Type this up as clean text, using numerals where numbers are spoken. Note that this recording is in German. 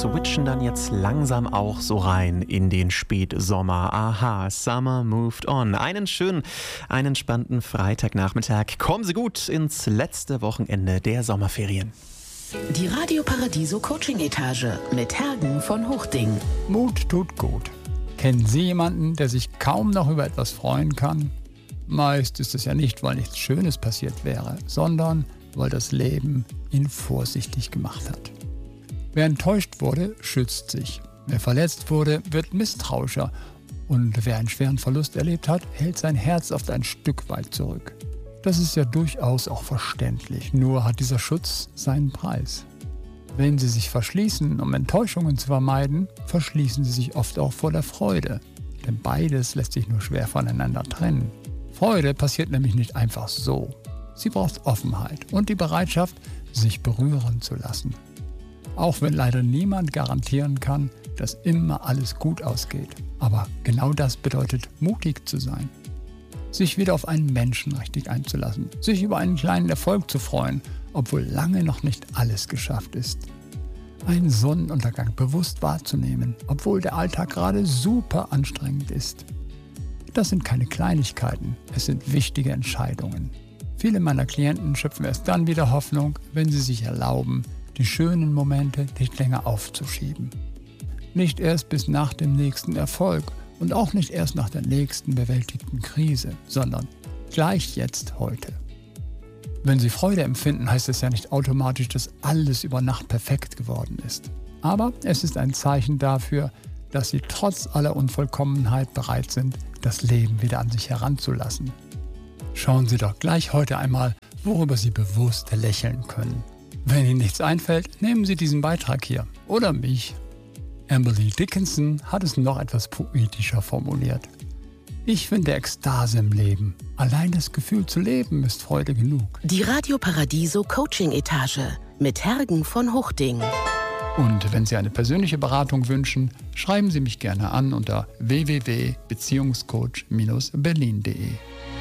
switchen dann jetzt langsam auch so rein in den Spätsommer. Aha, Summer moved on. Einen schönen, einen entspannten Freitagnachmittag. Kommen Sie gut ins letzte Wochenende der Sommerferien. Die Radio Paradiso Coaching Etage mit Hergen von Hochding. Mut tut gut. Kennen Sie jemanden, der sich kaum noch über etwas freuen kann? Meist ist es ja nicht, weil nichts Schönes passiert wäre, sondern weil das Leben ihn vorsichtig gemacht hat. Wer enttäuscht wurde, schützt sich. Wer verletzt wurde, wird misstrauischer. Und wer einen schweren Verlust erlebt hat, hält sein Herz oft ein Stück weit zurück. Das ist ja durchaus auch verständlich, nur hat dieser Schutz seinen Preis. Wenn Sie sich verschließen, um Enttäuschungen zu vermeiden, verschließen Sie sich oft auch vor der Freude. Denn beides lässt sich nur schwer voneinander trennen. Freude passiert nämlich nicht einfach so. Sie braucht Offenheit und die Bereitschaft, sich berühren zu lassen. Auch wenn leider niemand garantieren kann, dass immer alles gut ausgeht. Aber genau das bedeutet, mutig zu sein. Sich wieder auf einen Menschen richtig einzulassen. Sich über einen kleinen Erfolg zu freuen, obwohl lange noch nicht alles geschafft ist. Einen Sonnenuntergang bewusst wahrzunehmen, obwohl der Alltag gerade super anstrengend ist. Das sind keine Kleinigkeiten, es sind wichtige Entscheidungen. Viele meiner Klienten schöpfen erst dann wieder Hoffnung, wenn sie sich erlauben, die schönen Momente nicht länger aufzuschieben. Nicht erst bis nach dem nächsten Erfolg und auch nicht erst nach der nächsten bewältigten Krise, sondern gleich jetzt heute. Wenn Sie Freude empfinden, heißt es ja nicht automatisch, dass alles über Nacht perfekt geworden ist. Aber es ist ein Zeichen dafür, dass Sie trotz aller Unvollkommenheit bereit sind, das Leben wieder an sich heranzulassen. Schauen Sie doch gleich heute einmal, worüber Sie bewusst lächeln können. Wenn Ihnen nichts einfällt, nehmen Sie diesen Beitrag hier oder mich. Emily Dickinson hat es noch etwas poetischer formuliert. Ich finde Ekstase im Leben. Allein das Gefühl zu leben ist Freude genug. Die Radio Paradiso Coaching Etage mit Hergen von Hochding. Und wenn Sie eine persönliche Beratung wünschen, schreiben Sie mich gerne an unter www.beziehungscoach-berlin.de.